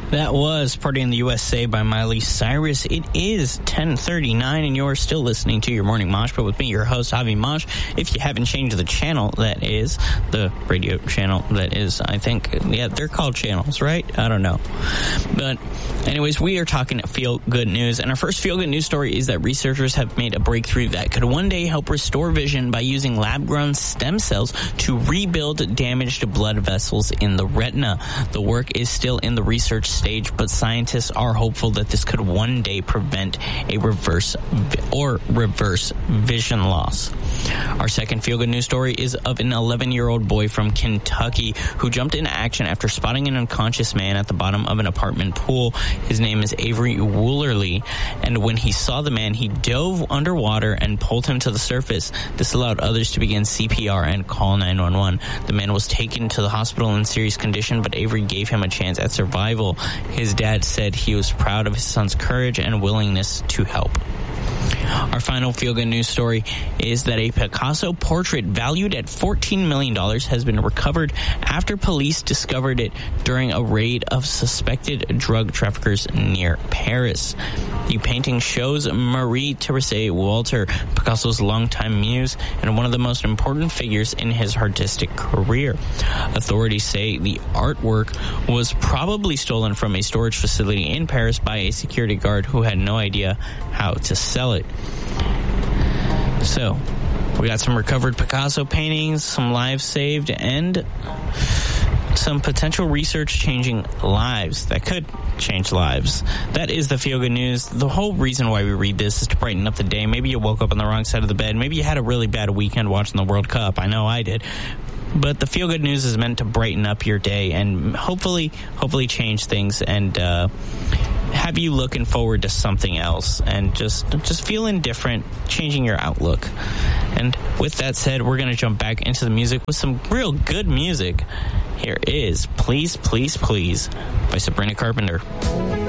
That was Party in the USA by Miley Cyrus. It is 10:39 and you're still listening to your Morning Mosh Pit with me, your host, Avi Mosh. If you haven't changed the channel, that is the radio channel, that is, I think, yeah, they're called channels, right? I don't know. But anyways, we are talking feel-good news, and our first feel-good news story is that researchers have made a breakthrough that could one day help restore vision by using lab-grown stem cells to rebuild damaged blood vessels in the retina. The work is still in the research stage, but scientists are hopeful that this could one day prevent a reverse vision loss. Our second feel-good news story is of an 11-year-old boy from Kentucky who jumped into action after spotting an unconscious man at the bottom of an apartment pool. His name is Avery Woolerly, and when he saw the man, he dove underwater and pulled him to the surface. This allowed others to begin CPR and call 911. The man was taken to the hospital in serious condition, but Avery gave him a chance at survival. His dad said he was proud of his son's courage and willingness to help. Our final feel-good news story is that a Picasso portrait valued at $14 million has been recovered after police discovered it during a raid of suspected drug traffickers near Paris. The painting shows Marie-Thérèse Walter, Picasso's longtime muse and one of the most important figures in his artistic career. Authorities say the artwork was probably stolen from a storage facility in Paris by a security guard who had no idea how to sell it. So, we got some recovered Picasso paintings, some lives saved, and some potential research changing lives that could change lives. That is the feel-good news. The whole reason why we read this is to brighten up the day. Maybe you woke up on the wrong side of the bed. Maybe you had a really bad weekend watching the World Cup. I know I did. But the feel-good news is meant to brighten up your day and hopefully change things and have you looking forward to something else and just feeling different, changing your outlook. And with that said, we're going to jump back into the music with some real good music. Here is Please, Please, Please by Sabrina Carpenter.